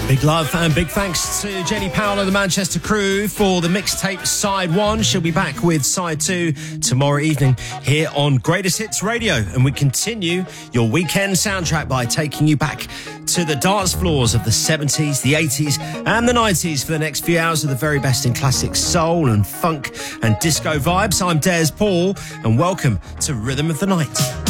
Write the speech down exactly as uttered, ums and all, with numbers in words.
Big love and big thanks to Jenny Powell and the Manchester Crew for the mixtape Side One. She'll be back with Side Two tomorrow evening here on Greatest Hits Radio. And we continue your weekend soundtrack by taking you back to the dance floors of the seventies, the eighties and the nineties for the next few hours of the very best in classic soul and funk and disco vibes. I'm Des Paul and welcome to Rhythm of the Night.